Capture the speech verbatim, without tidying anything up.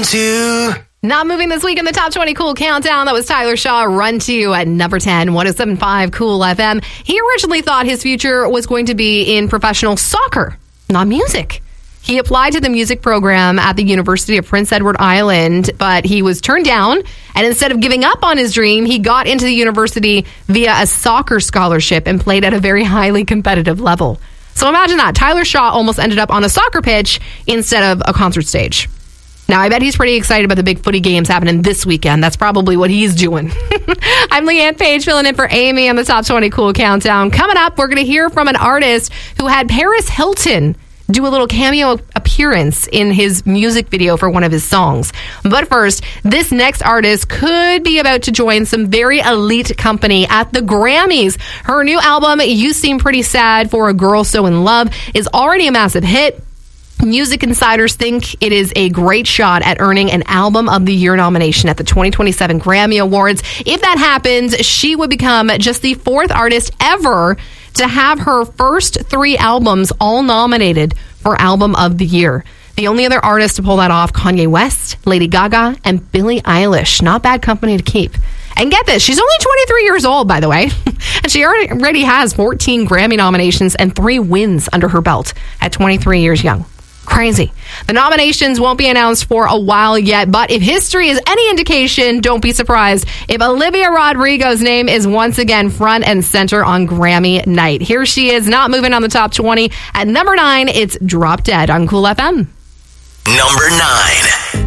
to... Not moving this week in the Top twenty Cool Countdown. That was Tyler Shaw, Run To at number ten, one oh seven point five Cool F M. He originally thought his future was going to be in professional soccer, not music. He applied to the music program at the University of Prince Edward Island, but he was turned down. And instead of giving up on his dream, he got into the university via a soccer scholarship and played at a very highly competitive level. So imagine that. Tyler Shaw almost ended up on a soccer pitch instead of a concert stage. Now, I bet he's pretty excited about the big footy games happening this weekend. That's probably what he's doing. I'm Leanne Page, filling in for Amy on the Top twenty Cool Countdown. Coming up, we're going to hear from an artist who had Paris Hilton do a little cameo appearance in his music video for one of his songs. But first, this next artist could be about to join some very elite company at the Grammys. Her new album, You Seem Pretty Sad for a Girl So In Love, is already a massive hit. Music insiders think it is a great shot at earning an Album of the Year nomination at the twenty twenty-seven Grammy Awards. If that happens, she would become just the fourth artist ever to have her first three albums all nominated for Album of the Year. The only other artist to pull that off, Kanye West, Lady Gaga, and Billie Eilish. Not bad company to keep. And get this, she's only twenty-three years old, by the way. And she already has fourteen Grammy nominations and three wins under her belt at twenty-three years young. Crazy. The nominations won't be announced for a while yet, but if history is any indication, don't be surprised if Olivia Rodrigo's name is once again front and center on Grammy night. Here she is, not moving on the top twenty. At number nine, it's Drop Dead on Cool F M. Number nine.